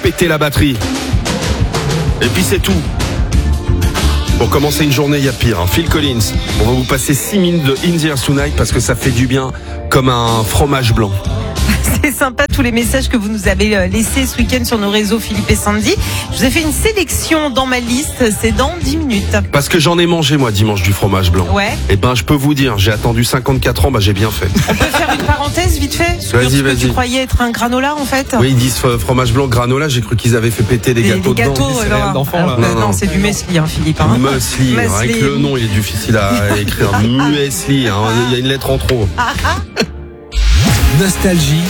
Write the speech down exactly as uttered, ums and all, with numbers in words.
péter la batterie. Et puis c'est tout. Pour commencer une journée, il y a pire. Hein. Phil Collins, on va vous passer six minutes de In the Air Tonight parce que ça fait du bien comme un fromage blanc. C'est sympa tous les messages que vous nous avez laissés ce week-end sur nos réseaux, Philippe et Sandy. Je vous ai fait une sélection dans ma liste, c'est dans dix minutes. Parce que j'en ai mangé moi dimanche du fromage blanc. Ouais. Et ben je peux vous dire, j'ai attendu cinquante-quatre ans, bah j'ai bien fait. On peut faire une parenthèse vite fait sur Vas-y, ce que vas-y. tu croyais être un granola en fait. Oui, ils disent fromage blanc granola, j'ai cru qu'ils avaient fait péter des, Des, gâteaux des gâteaux, dedans. alors, d'enfants, alors, là. euh, Non, non, non. c'est du muesli, hein, Philippe. Hein. Muesli, hein, Muesli. avec le nom il est difficile à écrire. Muesli, hein, il y a une lettre en trop. Nostalgie.